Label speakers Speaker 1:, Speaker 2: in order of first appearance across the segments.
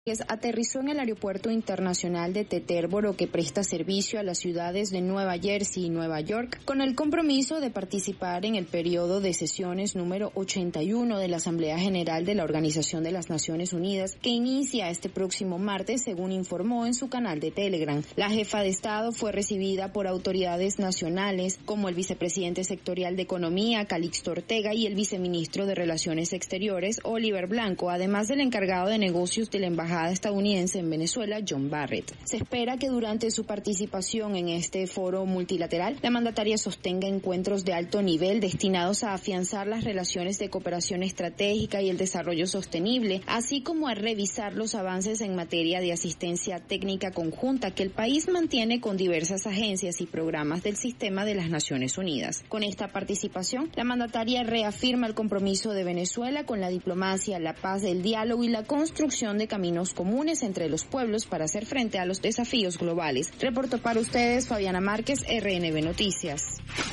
Speaker 1: Aterrizó en el aeropuerto internacional de Teterboro, que presta servicio a las ciudades de Nueva Jersey y Nueva York, con el compromiso de participar en el periodo de sesiones número 81 de la Asamblea General de la Organización de las Naciones Unidas, que inicia este próximo martes, según informó en su canal de Telegram. La jefa de Estado fue recibida por autoridades nacionales como el vicepresidente sectorial de Economía, Calixto Ortega, y el viceministro de Relaciones Exteriores, Oliver Blanco, además del encargado de negocios de la embajada estadounidense en Venezuela, John Barrett. Se espera que durante su participación en este foro multilateral, la mandataria sostenga encuentros de alto nivel destinados a afianzar las relaciones de cooperación estratégica y el desarrollo sostenible, así como a revisar los avances en materia de asistencia técnica conjunta que el país mantiene con diversas agencias y programas del sistema de las Naciones Unidas. Con esta participación, la mandataria reafirma el compromiso de Venezuela con la diplomacia, la paz, el diálogo y la construcción de caminos comunes entre los pueblos para hacer frente a los desafíos globales. Reportó para ustedes Fabiana Márquez, RNB Noticias.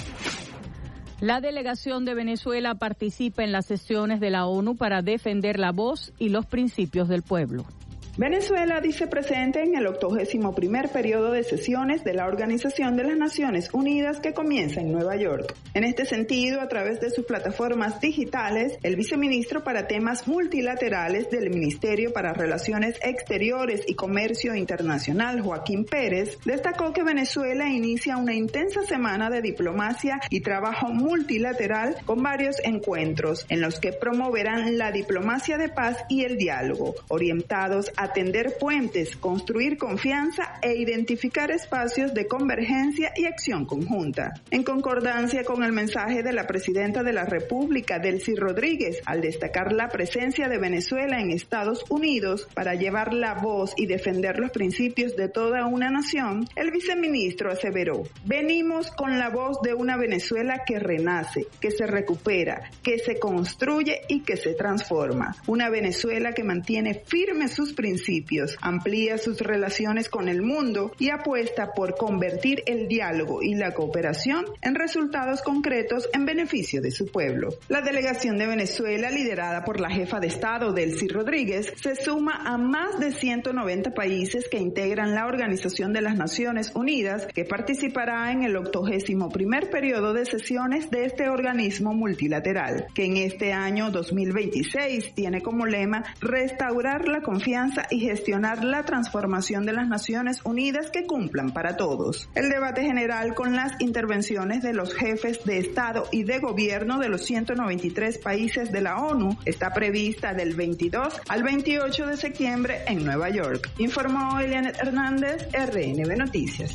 Speaker 2: La delegación de Venezuela participa en las sesiones de la ONU para defender la voz y los principios del pueblo.
Speaker 3: Venezuela dice presente en el 81º periodo de sesiones de la Organización de las Naciones Unidas que comienza en Nueva York. En este sentido, a través de sus plataformas digitales, el viceministro para temas multilaterales del Ministerio para Relaciones Exteriores y Comercio Internacional, Joaquín Pérez, destacó que Venezuela inicia una intensa semana de diplomacia y trabajo multilateral con varios encuentros en los que promoverán la diplomacia de paz y el diálogo, orientados a tender puentes, construir confianza e identificar espacios de convergencia y acción conjunta. En concordancia con el mensaje de la presidenta de la República, Delcy Rodríguez, al destacar la presencia de Venezuela en Estados Unidos para llevar la voz y defender los principios de toda una nación, el viceministro aseveró: venimos con la voz de una Venezuela que renace, que se recupera, que se construye y que se transforma. Una Venezuela que mantiene firmes sus principios, amplía sus relaciones con el mundo y apuesta por convertir el diálogo y la cooperación en resultados concretos en beneficio de su pueblo. La delegación de Venezuela, liderada por la jefa de Estado, Delcy Rodríguez, se suma a más de 190 países que integran la Organización de las Naciones Unidas, que participará en el 81º periodo de sesiones de este organismo multilateral, que en este año 2026 tiene como lema restaurar la confianza y gestionar la transformación de las Naciones Unidas que cumplan para todos. El debate general con las intervenciones de los jefes de Estado y de Gobierno de los 193 países de la ONU está prevista del 22 al 28 de septiembre en Nueva York. Informó Elianet Hernández, RNB Noticias.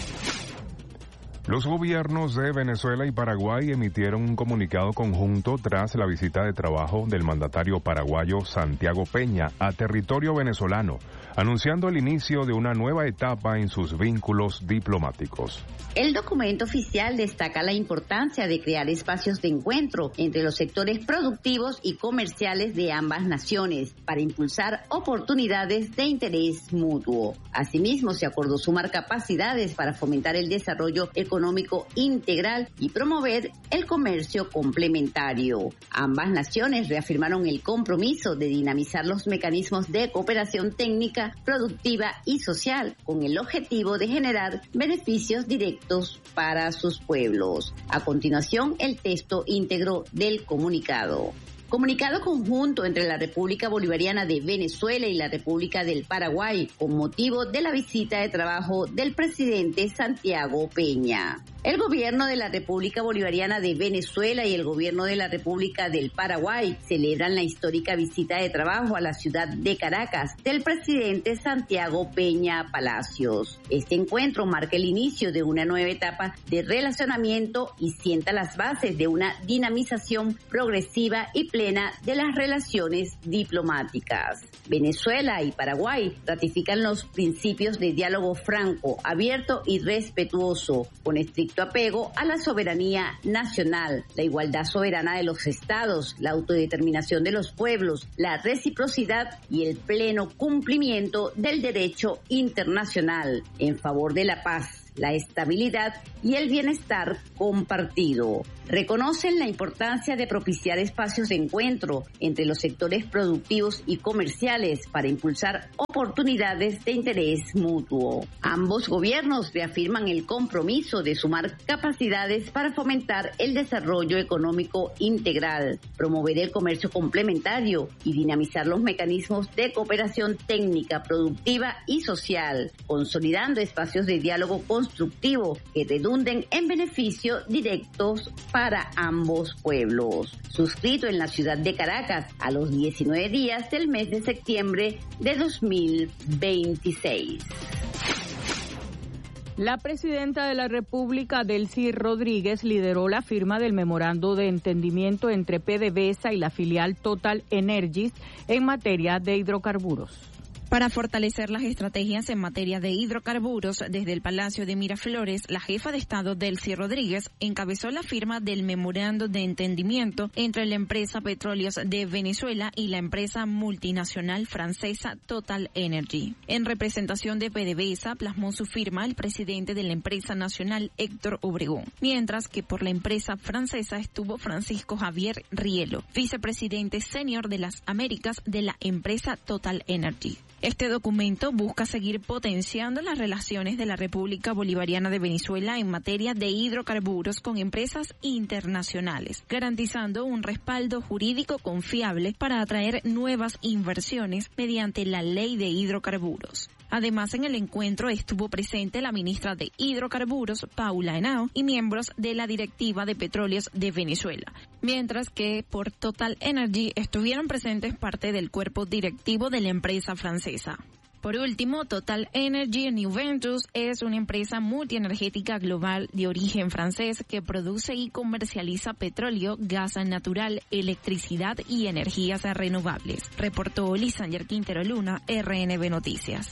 Speaker 4: Los gobiernos de Venezuela y Paraguay emitieron un comunicado conjunto tras la visita de trabajo del mandatario paraguayo Santiago Peña a territorio venezolano, anunciando el inicio de una nueva etapa en sus vínculos diplomáticos.
Speaker 5: El documento oficial destaca la importancia de crear espacios de encuentro entre los sectores productivos y comerciales de ambas naciones para impulsar oportunidades de interés mutuo. Asimismo, se acordó sumar capacidades para fomentar el desarrollo económico integral y promover el comercio complementario. Ambas naciones reafirmaron el compromiso de dinamizar los mecanismos de cooperación técnica, productiva y social con el objetivo de generar beneficios directos para sus pueblos. A continuación, el texto íntegro del comunicado. Comunicado conjunto entre la República Bolivariana de Venezuela y la República del Paraguay con motivo de la visita de trabajo del presidente Santiago Peña. El gobierno de la República Bolivariana de Venezuela y el gobierno de la República del Paraguay celebran la histórica visita de trabajo a la ciudad de Caracas del presidente Santiago Peña Palacios. Este encuentro marca el inicio de una nueva etapa de relacionamiento y sienta las bases de una dinamización progresiva y plena de las relaciones diplomáticas. Venezuela y Paraguay ratifican los principios de diálogo franco, abierto y respetuoso, con estricto apego a la soberanía nacional, la igualdad soberana de los estados, la autodeterminación de los pueblos, la reciprocidad y el pleno cumplimiento del derecho internacional en favor de la paz, la estabilidad y el bienestar compartido. Reconocen la importancia de propiciar espacios de encuentro entre los sectores productivos y comerciales para impulsar oportunidades de interés mutuo. Ambos gobiernos reafirman el compromiso de sumar capacidades para fomentar el desarrollo económico integral, promover el comercio complementario y dinamizar los mecanismos de cooperación técnica, productiva y social, consolidando espacios de diálogo constructivo que redunden en beneficios directos para ambos pueblos. Suscrito en la ciudad de Caracas a los 19 días del mes de septiembre de 2026.
Speaker 2: La presidenta de la República, Delcy Rodríguez, lideró la firma del memorando de entendimiento entre PDVSA y la filial Total Energies en materia de hidrocarburos.
Speaker 1: Para fortalecer las estrategias en materia de hidrocarburos, desde el Palacio de Miraflores, la jefa de Estado Delcy Rodríguez encabezó la firma del memorando de entendimiento entre la empresa Petróleos de Venezuela y la empresa multinacional francesa Total Energy. En representación de PDVSA plasmó su firma el presidente de la empresa nacional Héctor Obregón, mientras que por la empresa francesa estuvo Francisco Javier Rielo, vicepresidente senior de las Américas de la empresa Total Energy. Este documento busca seguir potenciando las relaciones de la República Bolivariana de Venezuela en materia de hidrocarburos con empresas internacionales, garantizando un respaldo jurídico confiable para atraer nuevas inversiones mediante la Ley de Hidrocarburos. Además, en el encuentro estuvo presente la ministra de Hidrocarburos, Paula Henao, y miembros de la directiva de Petróleos de Venezuela, mientras que por Total Energy estuvieron presentes parte del cuerpo directivo de la empresa francesa. Por último, Total Energy New Ventures es una empresa multienergética global de origen francés que produce y comercializa petróleo, gas natural, electricidad y energías renovables. Reportó Lisander Quintero Luna, RNB Noticias.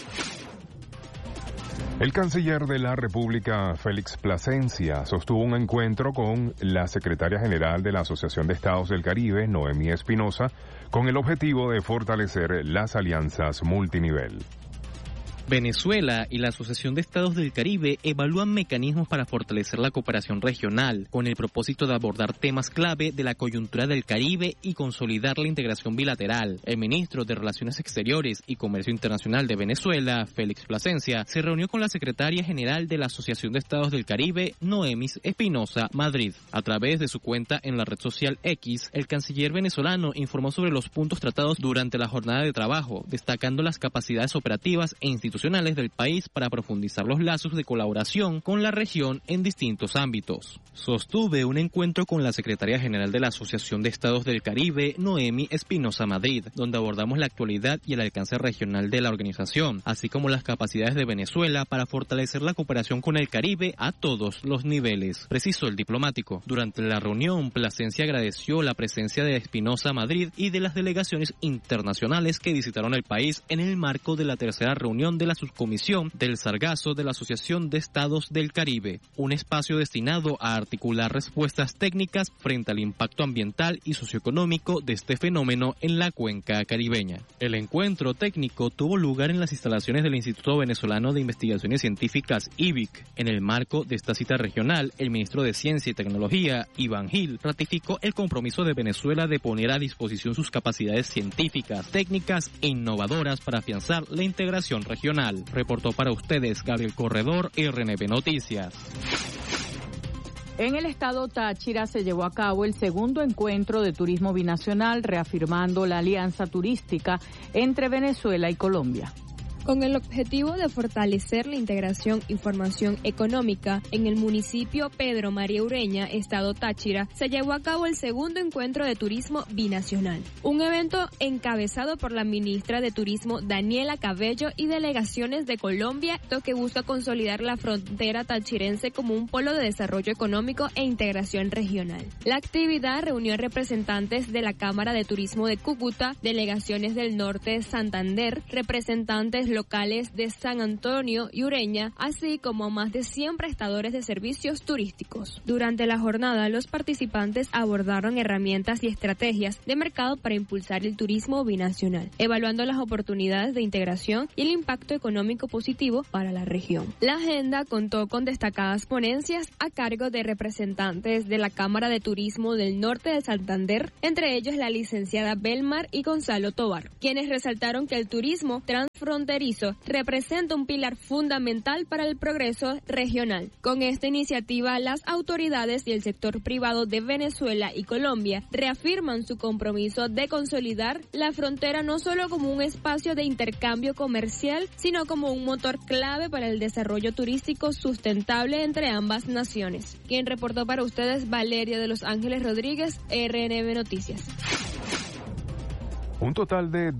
Speaker 4: El canciller de la República, Félix Plasencia, sostuvo un encuentro con la secretaria general de la Asociación de Estados del Caribe, Noemí Espinosa, con el objetivo de fortalecer las alianzas multinivel.
Speaker 6: Venezuela y la Asociación de Estados del Caribe evalúan mecanismos para fortalecer la cooperación regional, con el propósito de abordar temas clave de la coyuntura del Caribe y consolidar la integración bilateral. El ministro de Relaciones Exteriores y Comercio Internacional de Venezuela, Félix Plasencia, se reunió con la secretaria general de la Asociación de Estados del Caribe, Noemí Espinosa Madrid. A través de su cuenta en la red social X, el canciller venezolano informó sobre los puntos tratados durante la jornada de trabajo, destacando las capacidades operativas e institucionales del país para profundizar los lazos de colaboración con la región en distintos ámbitos. Sostuve un encuentro con la secretaria general de la Asociación de Estados del Caribe, Noemí Espinosa Madrid, donde abordamos la actualidad y el alcance regional de la organización, así como las capacidades de Venezuela para fortalecer la cooperación con el Caribe a todos los niveles, precisó el diplomático. Durante la reunión, Plasencia agradeció la presencia de Espinosa Madrid y de las delegaciones internacionales que visitaron el país en el marco de la tercera reunión de la subcomisión del Sargazo de la Asociación de Estados del Caribe, un espacio destinado a articular respuestas técnicas frente al impacto ambiental y socioeconómico de este fenómeno en la cuenca caribeña. El encuentro técnico tuvo lugar en las instalaciones del Instituto Venezolano de Investigaciones Científicas, IVIC. En el marco de esta cita regional, el ministro de Ciencia y Tecnología, Iván Gil, ratificó el compromiso de Venezuela de poner a disposición sus capacidades científicas, técnicas e innovadoras para afianzar la integración regional. Reportó para ustedes Gabriel Corredor, RNB Noticias.
Speaker 2: En el estado Táchira se llevó a cabo el segundo encuentro de turismo binacional, reafirmando la alianza turística entre Venezuela y Colombia.
Speaker 7: Con el objetivo de fortalecer la integración y formación económica en el municipio Pedro María Ureña, estado Táchira, se llevó a cabo el segundo encuentro de turismo binacional, un evento encabezado por la ministra de Turismo Daniela Cabello y delegaciones de Colombia, que busca consolidar la frontera tachirense como un polo de desarrollo económico e integración regional. La actividad reunió representantes de la Cámara de Turismo de Cúcuta, delegaciones del norte de Santander, representantes locales de San Antonio y Ureña, así como a más de 100 prestadores de servicios turísticos. Durante la jornada, los participantes abordaron herramientas y estrategias de mercado para impulsar el turismo binacional, evaluando las oportunidades de integración y el impacto económico positivo para la región. La agenda contó con destacadas ponencias a cargo de representantes de la Cámara de Turismo del Norte de Santander, entre ellos la licenciada Belmar y Gonzalo Tobar, quienes resaltaron que el turismo transfronterizo representa un pilar fundamental para el progreso regional. Con esta iniciativa, las autoridades y el sector privado de Venezuela y Colombia reafirman su compromiso de consolidar la frontera no solo como un espacio de intercambio comercial, sino como un motor clave para el desarrollo turístico sustentable entre ambas naciones. Quien reportó para ustedes, Valeria de Los Ángeles Rodríguez, RNB Noticias.
Speaker 4: Un total de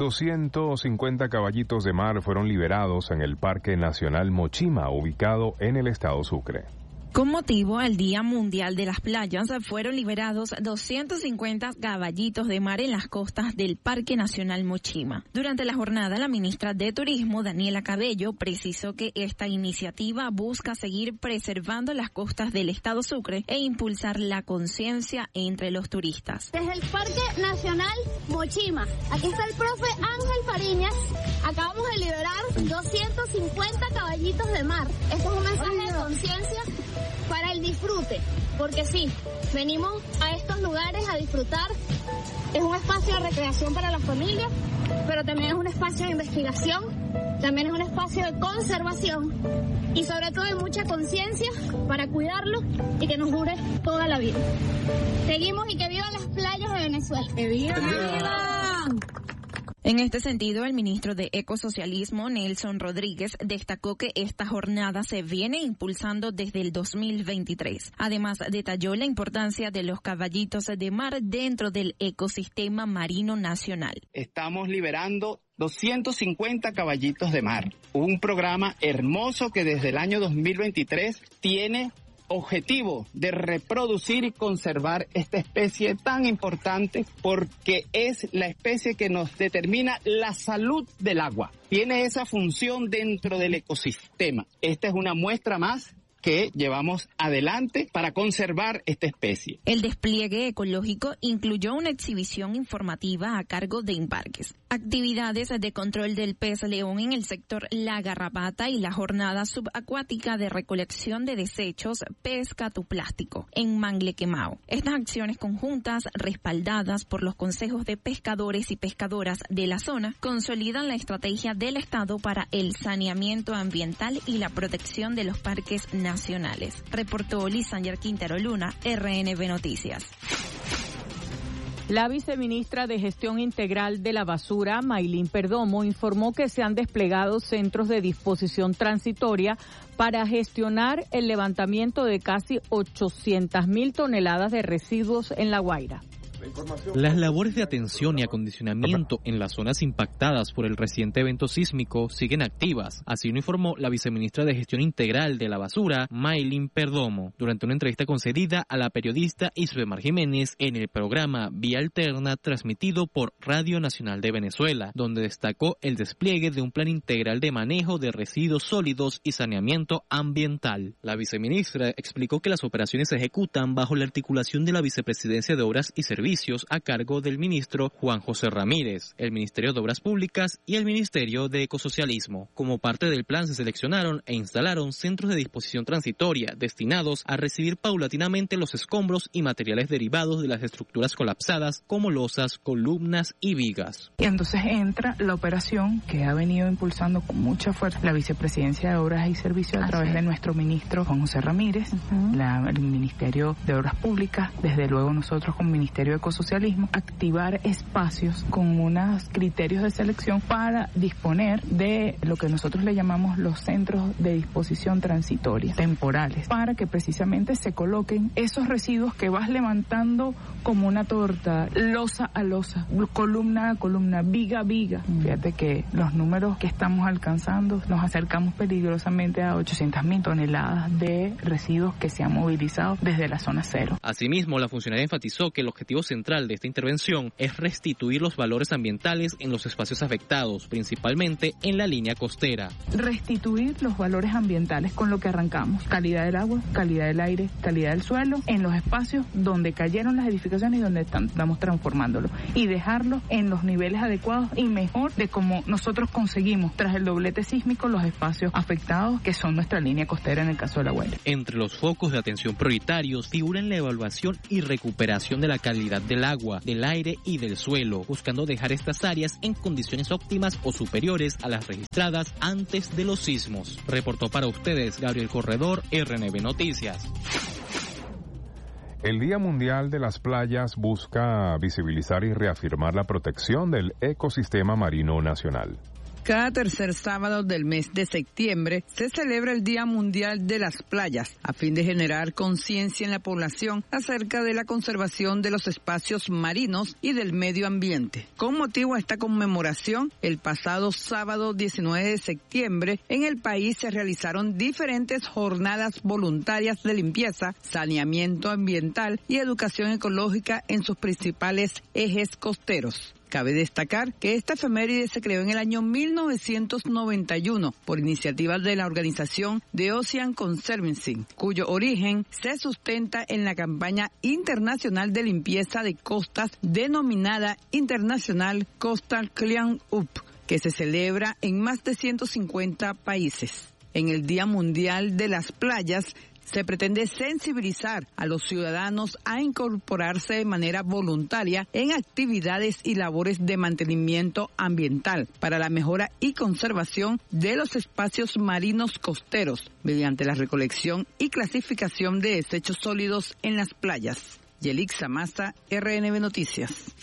Speaker 4: 250 caballitos de mar fueron liberados en el Parque Nacional Mochima, ubicado en el estado Sucre.
Speaker 1: Con motivo al Día Mundial de las Playas, fueron liberados 250 caballitos de mar en las costas del Parque Nacional Mochima. Durante la jornada, la ministra de Turismo, Daniela Cabello, precisó que esta iniciativa busca seguir preservando las costas del estado Sucre e impulsar la conciencia entre los turistas.
Speaker 8: Desde el Parque Nacional Mochima, aquí está el profe Ángel Fariñas. Acabamos de liberar 250 caballitos de mar. Esto es un mensaje de conciencia para el disfrute, porque sí, venimos a estos lugares a disfrutar. Es un espacio de recreación para las familias, pero también es un espacio de investigación, también es un espacio de conservación y sobre todo de mucha conciencia para cuidarlo y que nos dure toda la vida. Seguimos y que vivan las playas de Venezuela. ¡Que vivan! ¡Que vivan!
Speaker 1: En este sentido, el ministro de Ecosocialismo, Nelson Rodríguez, destacó que esta jornada se viene impulsando desde el 2023. Además, detalló la importancia de los caballitos de mar dentro del ecosistema marino nacional.
Speaker 9: Estamos liberando 250 caballitos de mar, un programa hermoso que desde el año 2023 tiene objetivo de reproducir y conservar esta especie tan importante porque es la especie que nos determina la salud del agua. Tiene esa función dentro del ecosistema. Esta es una muestra más que llevamos adelante para conservar esta especie.
Speaker 1: El despliegue ecológico incluyó una exhibición informativa a cargo de Embarques, actividades de control del pez león en el sector La Garrapata y la jornada subacuática de recolección de desechos pesca tu plástico en Mangle Quemao. Estas acciones conjuntas, respaldadas por los consejos de pescadores y pescadoras de la zona, consolidan la estrategia del Estado para el saneamiento ambiental y la protección de los parques nacionales. Reportó Lisander Quintero Luna, RNB Noticias.
Speaker 2: La viceministra de Gestión Integral de la Basura, Maylin Perdomo, informó que se han desplegado centros de disposición transitoria para gestionar el levantamiento de casi 800.000 toneladas de residuos en La Guaira.
Speaker 6: Las labores de atención y acondicionamiento en las zonas impactadas por el reciente evento sísmico siguen activas. Así lo informó la viceministra de Gestión Integral de la Basura, Maylin Perdomo, durante una entrevista concedida a la periodista Isbemar Jiménez en el programa Vía Alterna transmitido por Radio Nacional de Venezuela, donde destacó el despliegue de un plan integral de manejo de residuos sólidos y saneamiento ambiental. La viceministra explicó que las operaciones se ejecutan bajo la articulación de la Vicepresidencia de Obras y Servicios a cargo del ministro Juan José Ramírez, el Ministerio de Obras Públicas y el Ministerio de Ecosocialismo. Como parte del plan se seleccionaron e instalaron centros de disposición transitoria destinados a recibir paulatinamente los escombros y materiales derivados de las estructuras colapsadas como losas, columnas y vigas.
Speaker 10: Y entonces entra la operación que ha venido impulsando con mucha fuerza la Vicepresidencia de Obras y Servicios a través de nuestro ministro Juan José Ramírez, el Ministerio de Obras Públicas, desde luego nosotros como Ministerio de Ecosocialismo, activar espacios con unos criterios de selección para disponer de lo que nosotros le llamamos los centros de disposición transitoria, temporales, para que precisamente se coloquen esos residuos que vas levantando como una torta, losa a losa, columna a columna, viga a viga. Fíjate que los números que estamos alcanzando, nos acercamos peligrosamente a 800.000 toneladas de residuos que se han movilizado desde la zona cero.
Speaker 6: Asimismo, la funcionaria enfatizó que el objetivo central de esta intervención es restituir los valores ambientales en los espacios afectados, principalmente en la línea costera.
Speaker 10: Restituir los valores ambientales con lo que arrancamos: calidad del agua, calidad del aire, calidad del suelo, en los espacios donde cayeron las edificaciones y donde estamos transformándolo, y dejarlo en los niveles adecuados y mejor de como nosotros conseguimos tras el doblete sísmico los espacios afectados, que son nuestra línea costera en el caso de La Guaira.
Speaker 6: Entre los focos de atención prioritarios figuran la evaluación y recuperación de la calidad del agua, del aire y del suelo, buscando dejar estas áreas en condiciones óptimas o superiores a las registradas antes de los sismos. Reportó para ustedes Gabriel Corredor, RNB Noticias.
Speaker 4: El Día Mundial de las Playas busca visibilizar y reafirmar la protección del ecosistema marino nacional.
Speaker 11: Cada tercer sábado del mes de septiembre se celebra el Día Mundial de las Playas, a fin de generar conciencia en la población acerca de la conservación de los espacios marinos y del medio ambiente. Con motivo a esta conmemoración, el pasado sábado 19 de septiembre, en el país se realizaron diferentes jornadas voluntarias de limpieza, saneamiento ambiental y educación ecológica en sus principales ejes costeros. Cabe destacar que esta efeméride se creó en el año 1991 por iniciativa de la organización The Ocean Conservancy, cuyo origen se sustenta en la campaña internacional de limpieza de costas denominada International Coastal Clean Up, que se celebra en más de 150 países. En el Día Mundial de las Playas se pretende sensibilizar a los ciudadanos a incorporarse de manera voluntaria en actividades y labores de mantenimiento ambiental para la mejora y conservación de los espacios marinos costeros mediante la recolección y clasificación de desechos sólidos en las playas. Yelixa Maza, RNB Noticias.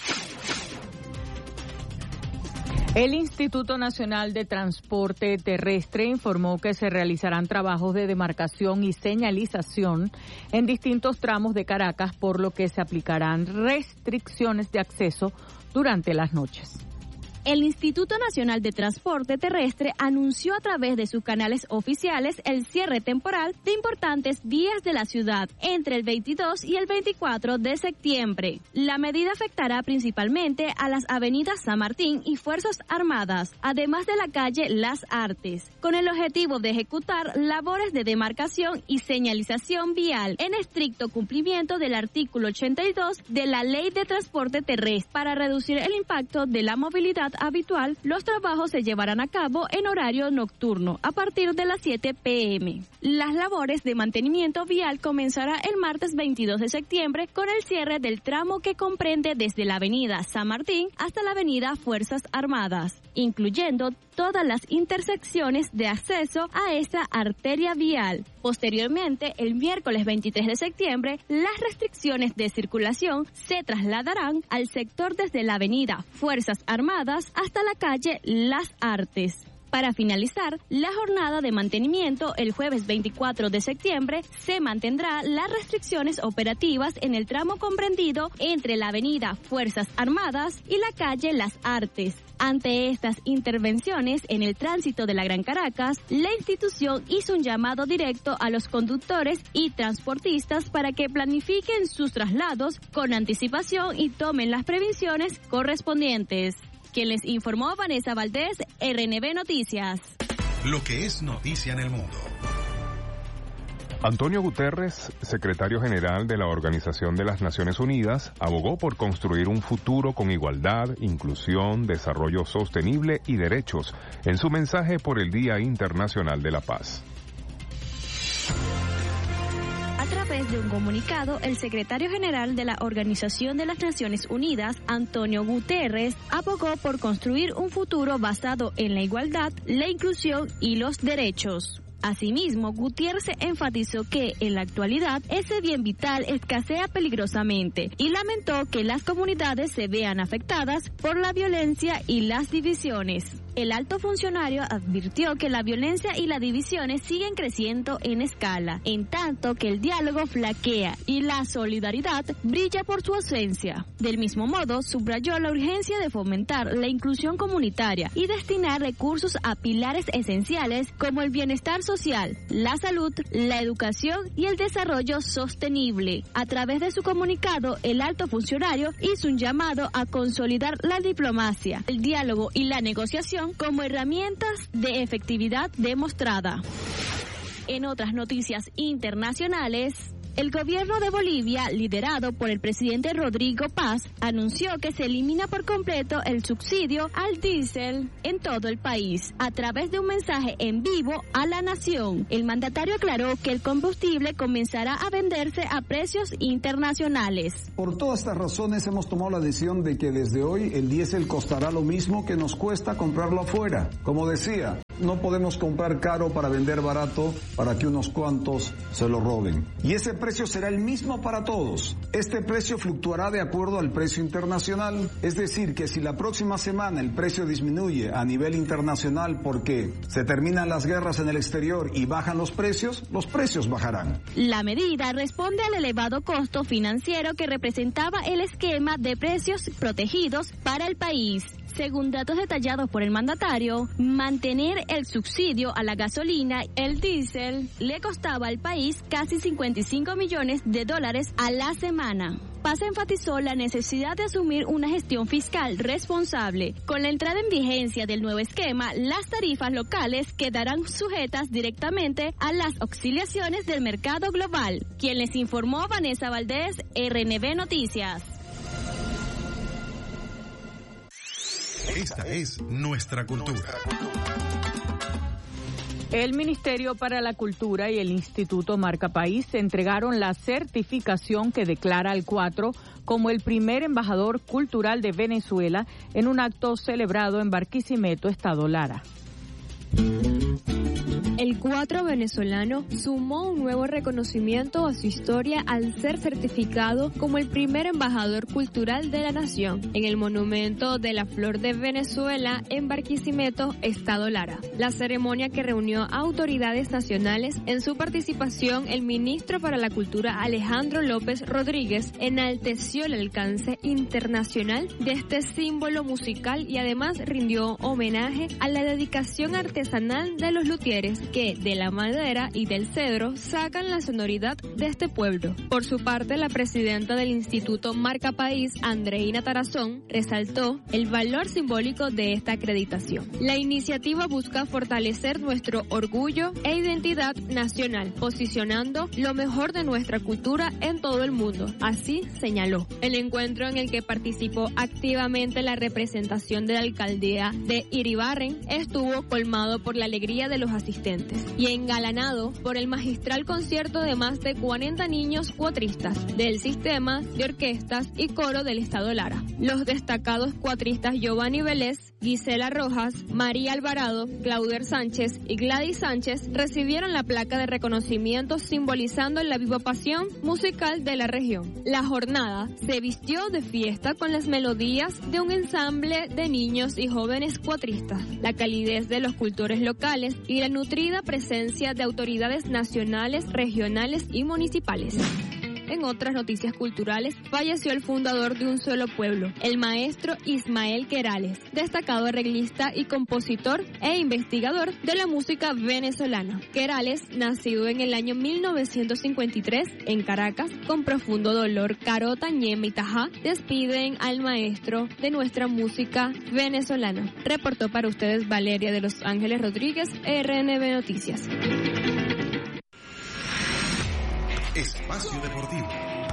Speaker 2: El Instituto Nacional de Transporte Terrestre informó que se realizarán trabajos de demarcación y señalización en distintos tramos de Caracas, por lo que se aplicarán restricciones de acceso durante las noches.
Speaker 7: El Instituto Nacional de Transporte Terrestre anunció a través de sus canales oficiales el cierre temporal de importantes vías de la ciudad entre el 22 y el 24 de septiembre. La medida afectará principalmente a las avenidas San Martín y Fuerzas Armadas, además de la calle Las Artes, con el objetivo de ejecutar labores de demarcación y señalización vial en estricto cumplimiento del artículo 82 de la Ley de Transporte Terrestre. Para reducir el impacto de la movilidad habitual, los trabajos se llevarán a cabo en horario nocturno a partir de las 7 p.m. Las labores de mantenimiento vial comenzará el martes 22 de septiembre con el cierre del tramo que comprende desde la avenida San Martín hasta la avenida Fuerzas Armadas, incluyendo todas las intersecciones de acceso a esta arteria vial. Posteriormente, el miércoles 23 de septiembre, las restricciones de circulación se trasladarán al sector desde la avenida Fuerzas Armadas hasta la calle Las Artes. Para finalizar la jornada de mantenimiento, el jueves 24 de septiembre se mantendrá las restricciones operativas en el tramo comprendido entre la avenida Fuerzas Armadas y la calle Las Artes. Ante estas intervenciones en el tránsito de la Gran Caracas, la institución hizo un llamado directo a los conductores y transportistas para que planifiquen sus traslados con anticipación y tomen las previsiones correspondientes. Quien les informó, Vanessa Valdés, RNB Noticias.
Speaker 12: Lo que es noticia en el mundo.
Speaker 4: Antonio Guterres, secretario general de la Organización de las Naciones Unidas, abogó por construir un futuro con igualdad, inclusión, desarrollo sostenible y derechos en su mensaje por el Día Internacional de la Paz.
Speaker 7: A través de un comunicado, el secretario general de la Organización de las Naciones Unidas, Antonio Guterres, abogó por construir un futuro basado en la igualdad, la inclusión y los derechos. Asimismo, Gutiérrez enfatizó que en la actualidad ese bien vital escasea peligrosamente y lamentó que las comunidades se vean afectadas por la violencia y las divisiones.
Speaker 13: El alto funcionario advirtió que la violencia y las divisiones siguen creciendo en escala, en tanto que el diálogo flaquea y la solidaridad brilla por su ausencia. Del mismo modo, subrayó la urgencia de fomentar la inclusión comunitaria y destinar recursos a pilares esenciales como el bienestar social, la salud, la educación y el desarrollo sostenible. A través de su comunicado, el alto funcionario hizo un llamado a consolidar la diplomacia, el diálogo y la negociación como herramientas de efectividad demostrada. En otras noticias internacionales, el gobierno de Bolivia, liderado por el presidente Rodrigo Paz, anunció que se elimina por completo el subsidio al diésel en todo el país. A través de un mensaje en vivo a la nación, el mandatario aclaró que el combustible comenzará a venderse a precios internacionales.
Speaker 14: Por todas estas razones hemos tomado la decisión de que desde hoy el diésel costará lo mismo que nos cuesta comprarlo afuera. Como decía, no podemos comprar caro para vender barato para que unos cuantos se lo roben. Y ese precio será el mismo para todos. Este precio fluctuará de acuerdo al precio internacional, es decir, que si la próxima semana el precio disminuye a nivel internacional porque se terminan las guerras en el exterior y bajan los precios bajarán.
Speaker 13: La medida responde al elevado costo financiero que representaba el esquema de precios protegidos para el país. Según datos detallados por el mandatario, mantener el subsidio a la gasolina, el diésel, le costaba al país casi $55 millones a la semana. Paz enfatizó la necesidad de asumir una gestión fiscal responsable. Con la entrada en vigencia del nuevo esquema, las tarifas locales quedarán sujetas directamente a las oscilaciones del mercado global. Quien les informó, Vanessa Valdés, RNB Noticias.
Speaker 12: Esta es nuestra cultura.
Speaker 2: El Ministerio para la Cultura y el Instituto Marca País entregaron la certificación que declara al Cuatro como el primer embajador cultural de Venezuela en un acto celebrado en Barquisimeto, Estado Lara.
Speaker 7: El Cuatro venezolano sumó un nuevo reconocimiento a su historia al ser certificado como el primer embajador cultural de la nación en el Monumento de la Flor de Venezuela en Barquisimeto, Estado Lara. La ceremonia, que reunió a autoridades nacionales, en su participación el ministro para la Cultura Alejandro López Rodríguez enalteció el alcance internacional de este símbolo musical y además rindió homenaje a la dedicación artesanal de los luthieres que de la madera y del cedro sacan la sonoridad de este pueblo. Por su parte, la presidenta del Instituto Marca País, Andreina Tarazón, resaltó el valor simbólico de esta acreditación. La iniciativa busca fortalecer nuestro orgullo e identidad nacional, posicionando lo mejor de nuestra cultura en todo el mundo, así señaló. El encuentro, en el que participó activamente la representación de la alcaldía de Iribarren, estuvo colmado por la alegría de los asistentes y engalanado por el magistral concierto de más de 40 niños cuatristas del sistema de orquestas y coro del Estado Lara. Los destacados cuatristas Giovanni Vélez, Gisela Rojas, María Alvarado, Clauder Sánchez y Gladys Sánchez recibieron la placa de reconocimiento simbolizando la viva pasión musical de la región. La jornada se vistió de fiesta con las melodías de un ensamble de niños y jóvenes cuatristas, la calidez de los cultores locales y la nutrida presencia de autoridades nacionales, regionales y municipales. En otras noticias culturales, falleció el fundador de Un Solo Pueblo, el maestro Ismael Querales, destacado arreglista y compositor e investigador de la música venezolana. Querales, nacido en el año 1953 en Caracas, con profundo dolor, Carota, Ñema y Tajá despiden al maestro de nuestra música venezolana. Reportó para ustedes Valeria de Los Ángeles Rodríguez, RNB Noticias.
Speaker 12: Espacio Deportivo.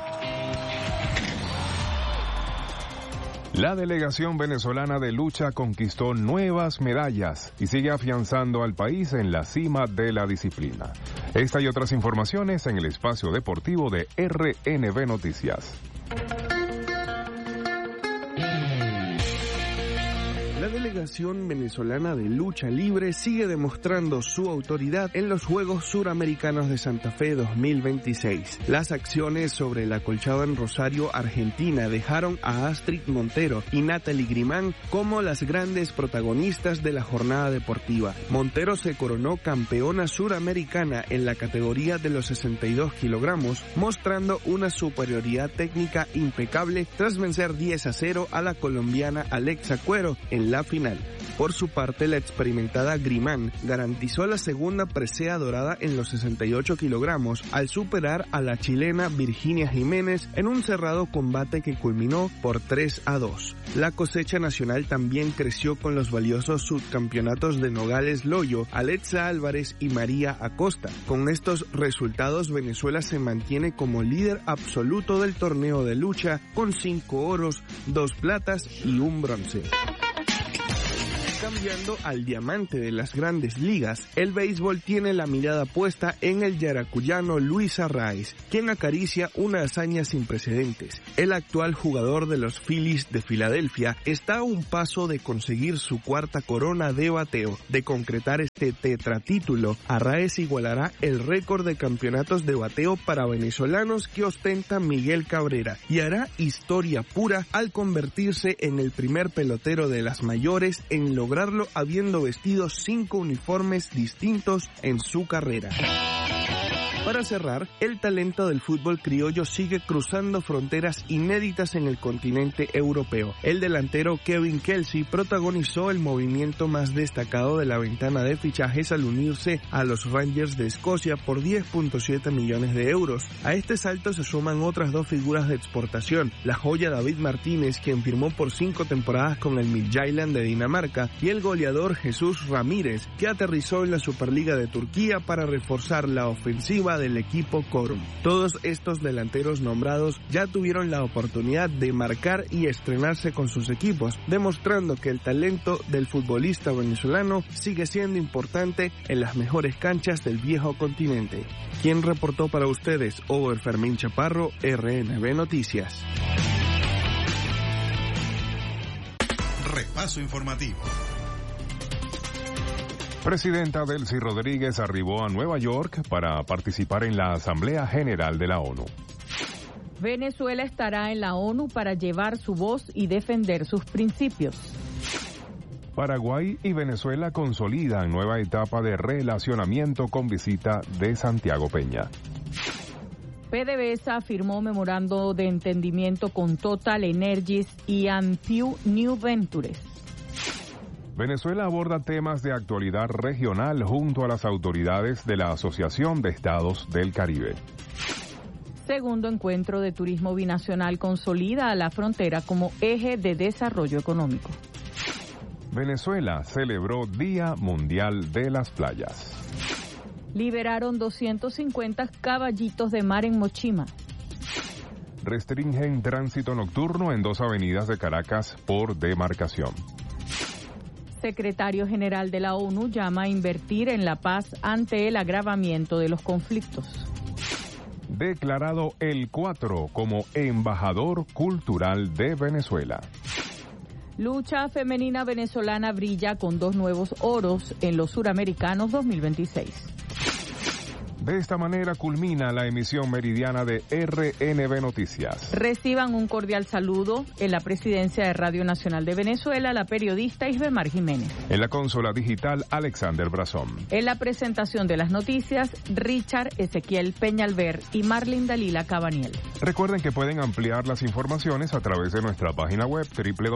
Speaker 4: La delegación venezolana de lucha conquistó nuevas medallas y sigue afianzando al país en la cima de la disciplina. Esta y otras informaciones en el Espacio Deportivo de RNB Noticias.
Speaker 15: La delegación delegación venezolana de lucha libre sigue demostrando su autoridad en los Juegos Suramericanos de Santa Fe 2026. Las acciones sobre el acolchado en Rosario, Argentina, dejaron a Astrid Montero y Natalie Grimán como las grandes protagonistas de la jornada deportiva. Montero se coronó campeona suramericana en la categoría de los 62 kilogramos, mostrando una superioridad técnica impecable tras vencer 10-0 a la colombiana Alexa Cuero en la final. Por su parte, la experimentada Grimán garantizó la segunda presea dorada en los 68 kilogramos al superar a la chilena Virginia Jiménez en un cerrado combate que culminó por 3-2. La cosecha nacional también creció con los valiosos subcampeonatos de Nogales Loyo, Alexa Álvarez y María Acosta. Con estos resultados, Venezuela se mantiene como líder absoluto del torneo de lucha con 5 oros, 2 platas y 1 bronce. Cambiando al diamante de las grandes ligas, el béisbol tiene la mirada puesta en el yaracuyano Luis Arraez, quien acaricia una hazaña sin precedentes. El actual jugador de los Phillies de Filadelfia está a un paso de conseguir su cuarta corona de bateo. De concretar este tetratítulo, Arraez igualará el récord de campeonatos de bateo para venezolanos que ostenta Miguel Cabrera y hará historia pura al convertirse en el primer pelotero de las mayores en lograrlo habiendo vestido 5 uniformes distintos en su carrera. Para cerrar, el talento del fútbol criollo sigue cruzando fronteras inéditas en el continente europeo. El delantero Kevin Kelsey protagonizó el movimiento más destacado de la ventana de fichajes al unirse a los Rangers de Escocia por 10.7 millones de euros. A este salto se suman otras 2 figuras de exportación, la joya David Martínez, quien firmó por 5 temporadas con el Midtjylland de Dinamarca, y el goleador Jesús Ramírez, que aterrizó en la Superliga de Turquía para reforzar la ofensiva del equipo Corum. Todos estos delanteros nombrados ya tuvieron la oportunidad de marcar y estrenarse con sus equipos, demostrando que el talento del futbolista venezolano sigue siendo importante en las mejores canchas del viejo continente. ¿Quién reportó para ustedes? Over Fermín Chaparro, RNB Noticias.
Speaker 12: Repaso informativo.
Speaker 4: Presidenta Delcy Rodríguez arribó a Nueva York para participar en la Asamblea General de la ONU.
Speaker 2: Venezuela estará en la ONU para llevar su voz y defender sus principios.
Speaker 4: Paraguay y Venezuela consolidan nueva etapa de relacionamiento con visita de Santiago Peña.
Speaker 2: PDVSA firmó memorando de entendimiento con Total Energies y Ampew New Ventures.
Speaker 4: Venezuela aborda temas de actualidad regional junto a las autoridades de la Asociación de Estados del Caribe.
Speaker 2: Segundo encuentro de turismo binacional consolida a la frontera como eje de desarrollo económico.
Speaker 4: Venezuela celebró Día Mundial de las Playas.
Speaker 2: Liberaron 250 caballitos de mar en Mochima.
Speaker 4: Restringen tránsito nocturno en 2 avenidas de Caracas por demarcación.
Speaker 2: Secretario General de la ONU llama a invertir en la paz ante el agravamiento de los conflictos.
Speaker 4: Declarado el 4 como embajador cultural de Venezuela.
Speaker 2: Lucha femenina venezolana brilla con 2 nuevos oros en los Suramericanos 2026.
Speaker 4: De esta manera culmina la emisión meridiana de RNB Noticias.
Speaker 2: Reciban un cordial saludo en la presidencia de Radio Nacional de Venezuela, la periodista Isbemar Jiménez.
Speaker 4: En la consola digital, Alexander Brazón.
Speaker 2: En la presentación de las noticias, Richard Ezequiel Peñalver y Marlin Dalila Cabaniel.
Speaker 4: Recuerden que pueden ampliar las informaciones a través de nuestra página web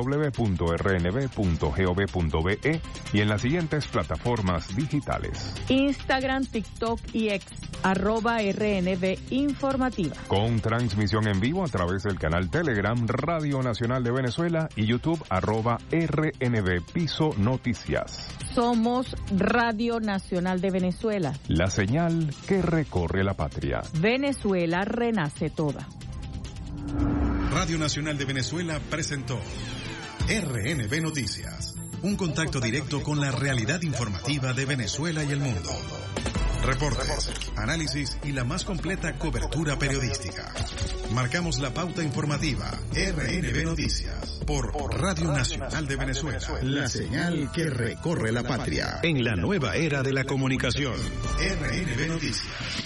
Speaker 4: www.rnb.gov.be y en las siguientes plataformas digitales:
Speaker 2: Instagram, TikTok y X, @RNB Informativa.
Speaker 4: Con transmisión en vivo a través del canal Telegram Radio Nacional de Venezuela y YouTube @RNB Piso Noticias.
Speaker 2: Somos Radio Nacional de Venezuela.
Speaker 4: La señal que recorre la patria.
Speaker 2: Venezuela renace toda.
Speaker 12: Radio Nacional de Venezuela presentó RNB Noticias. Un contacto directo con la realidad informativa de Venezuela y el mundo. Reportes, análisis y la más completa cobertura periodística. Marcamos la pauta informativa. RNB Noticias por Radio Nacional de Venezuela. La señal que recorre la patria. En la nueva era de la comunicación. RNB Noticias.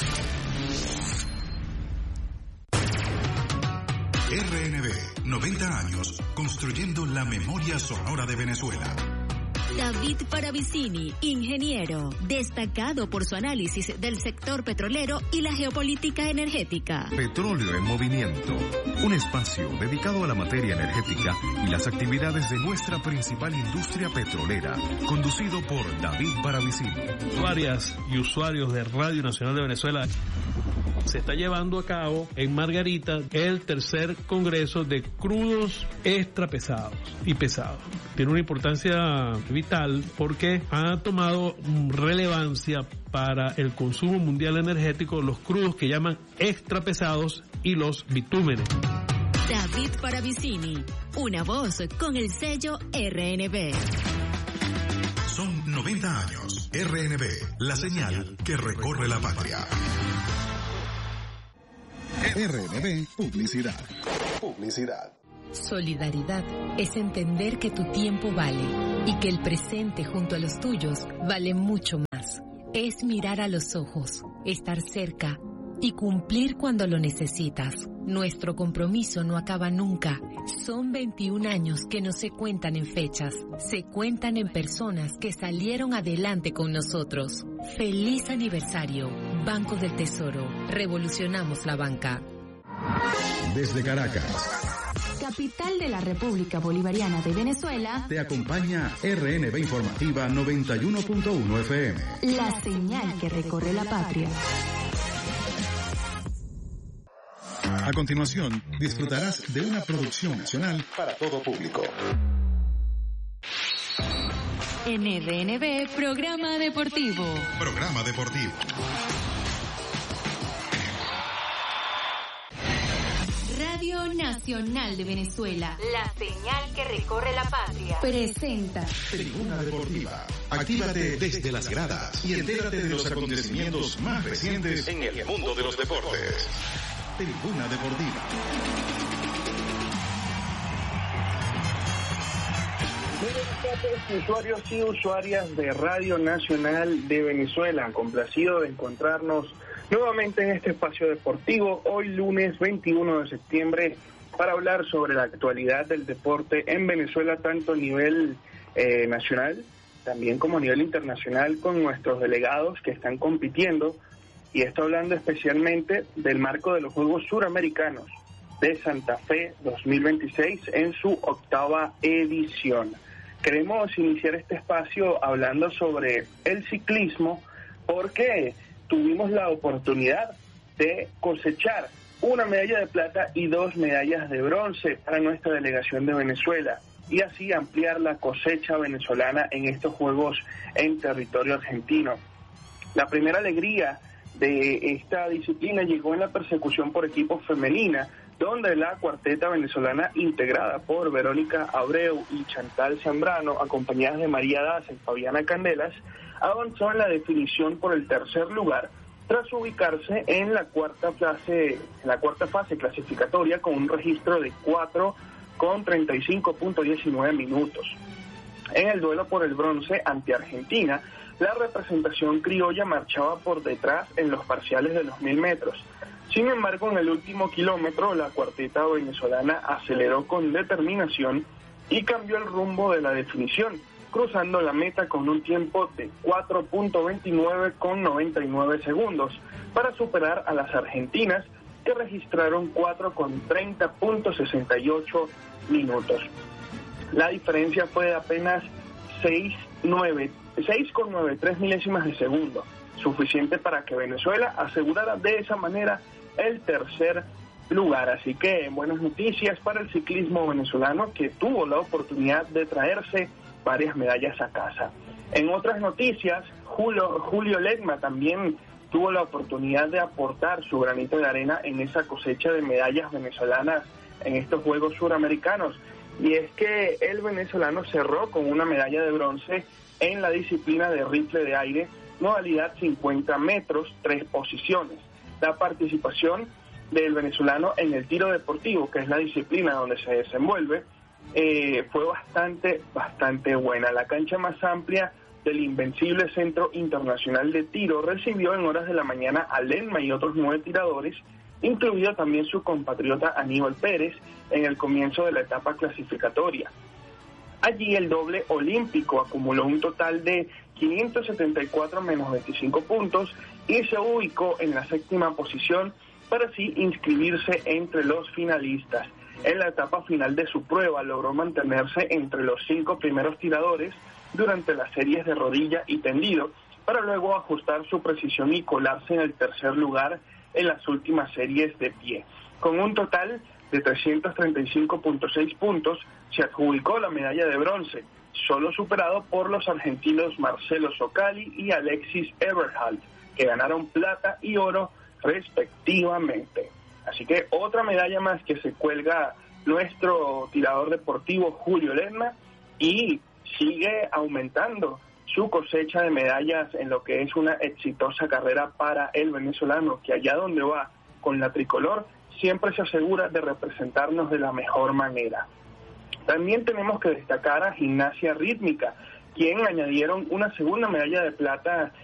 Speaker 12: RNB, 90 años construyendo la memoria sonora de Venezuela.
Speaker 16: David Paravicini, ingeniero, destacado por su análisis del sector petrolero y la geopolítica energética.
Speaker 17: Petróleo en Movimiento, un espacio dedicado a la materia energética y las actividades de nuestra principal industria petrolera, conducido por David Paravicini.
Speaker 18: Usuarias y usuarios de Radio Nacional de Venezuela, se está llevando a cabo en Margarita el tercer congreso de crudos extra pesados y pesados. Tiene una importancia vital porque ha tomado relevancia para el consumo mundial energético los crudos que llaman extra pesados y los bitúmenes.
Speaker 16: David Paravicini, una voz con el sello RNB.
Speaker 12: Son 90 años. RNB, la señal que recorre la patria. RNB Publicidad.
Speaker 19: Solidaridad es entender que tu tiempo vale y que el presente junto a los tuyos vale mucho más. Es mirar a los ojos, estar cerca y cumplir cuando lo necesitas. Nuestro compromiso no acaba nunca. Son 21 años que no se cuentan en fechas, se cuentan en personas que salieron adelante con nosotros. ¡Feliz aniversario! Banco del Tesoro. Revolucionamos la banca.
Speaker 12: Desde Caracas,
Speaker 1: capital de la República Bolivariana de Venezuela,
Speaker 12: te acompaña RNB Informativa 91.1 FM.
Speaker 1: La señal que recorre la patria.
Speaker 12: A continuación, disfrutarás de una producción nacional para todo público.
Speaker 16: En RNB, Programa Deportivo.
Speaker 12: Programa Deportivo.
Speaker 16: Radio Nacional de Venezuela.
Speaker 19: La señal que recorre la patria.
Speaker 16: Presenta
Speaker 12: Tribuna Deportiva. Actívate desde las gradas y entérate de los acontecimientos más recientes en el mundo de los deportes. Tribuna Deportiva.
Speaker 20: Buenas tardes, usuarios y usuarias de Radio Nacional de Venezuela. Complacido de encontrarnos nuevamente en este espacio deportivo, hoy lunes 21 de septiembre, para hablar sobre la actualidad del deporte en Venezuela, tanto a nivel nacional, también como a nivel internacional, con nuestros delegados que están compitiendo. Y estoy hablando especialmente del marco de los Juegos Suramericanos de Santa Fe 2026 en su 8ª edición. Queremos iniciar este espacio hablando sobre el ciclismo porque tuvimos la oportunidad de cosechar una medalla de plata y 2 medallas de bronce para nuestra delegación de Venezuela y así ampliar la cosecha venezolana en estos Juegos en territorio argentino. La primera alegría de esta disciplina llegó en la persecución por equipos femenina, donde la cuarteta venezolana integrada por Verónica Abreu y Chantal Zambrano, acompañadas de María Daza y Fabiana Candelas, avanzó en la definición por el tercer lugar, tras ubicarse en la cuarta fase clasificatoria con un registro de 4 con 35.19 minutos. En el duelo por el bronce ante Argentina, la representación criolla marchaba por detrás en los parciales de los 1000 metros. Sin embargo, en el último kilómetro, la cuarteta venezolana aceleró con determinación y cambió el rumbo de la definición, cruzando la meta con un tiempo de 4.29 con 99 segundos, para superar a las argentinas, que registraron 4 con 30.68 minutos. La diferencia fue de apenas 6,93 milésimas de segundo, suficiente para que Venezuela asegurara de esa manera el tercer lugar. Así que buenas noticias para el ciclismo venezolano, que tuvo la oportunidad de traerse varias medallas a casa. En otras noticias, Julio Ledma también tuvo la oportunidad de aportar su granito de arena en esa cosecha de medallas venezolanas en estos Juegos Suramericanos. Y es que el venezolano cerró con una medalla de bronce en la disciplina de rifle de aire modalidad 50 metros, 3 posiciones. La participación del venezolano en el tiro deportivo, que es la disciplina donde se desenvuelve, fue bastante buena. La cancha más amplia del invencible Centro Internacional de Tiro recibió en horas de la mañana a Lenma y otros 9 tiradores, incluido también su compatriota Aníbal Pérez, en el comienzo de la etapa clasificatoria. Allí el doble olímpico acumuló un total de 574 menos 25 puntos y se ubicó en la 7ª posición para así inscribirse entre los finalistas. En la etapa final de su prueba logró mantenerse entre los 5 primeros tiradores durante las series de rodilla y tendido, para luego ajustar su precisión y colarse en el tercer lugar en las últimas series de pie. Con un total de 335.6 puntos, se adjudicó la medalla de bronce, solo superado por los argentinos Marcelo Socali y Alexis Eberhard, que ganaron plata y oro respectivamente. Así que otra medalla más que se cuelga nuestro tirador deportivo Julio Ledesma, y sigue aumentando su cosecha de medallas en lo que es una exitosa carrera para el venezolano, que allá donde va con la tricolor siempre se asegura de representarnos de la mejor manera. También tenemos que destacar a Gimnasia Rítmica, quien añadieron una segunda medalla de plata